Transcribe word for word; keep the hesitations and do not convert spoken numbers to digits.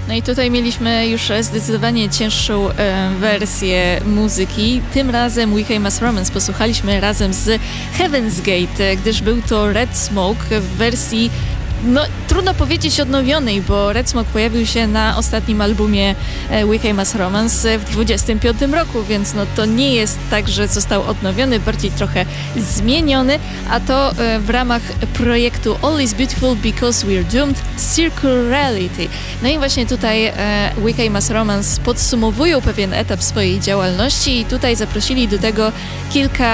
No i tutaj mieliśmy już zdecydowanie cięższą e, wersję muzyki. Tym razem We Came as Romance posłuchaliśmy razem z Heaven's Gate, gdyż był to Red Smoke w wersji, no trudno powiedzieć odnowionej, bo Red Smoke pojawił się na ostatnim albumie We Came as Romance w dwudziestym piątym roku, więc no to nie jest tak, że został odnowiony, bardziej trochę zmieniony, a to w ramach projektu All is Beautiful Because We're Doomed Circularity. No i właśnie tutaj We Came as Romance podsumowują pewien etap swojej działalności i tutaj zaprosili do tego kilka